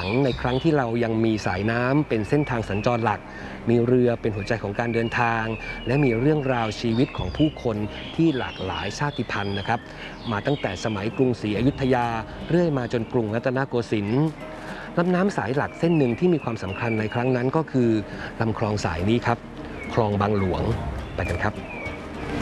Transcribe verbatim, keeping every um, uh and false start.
ลังในครั้งที่เรายังมีสายน้ำเป็นเส้นทางสัญจรหลักมีเรือเป็นหัวใจของการเดินทางและมีเรื่องราวชีวิตของผู้คนที่หลากหลายชาติพันธุ์นะครับมาตั้งแต่สมัยกรุงศรีอยุธยาเรื่อยมาจนกรุงรัตนโกสินทร์ลำน้ำสายหลักเส้นหนึ่งที่มีความสำคัญในครั้งนั้นก็คือลำคลองสายนี้ครับคลองบางหลวงไปกันครับ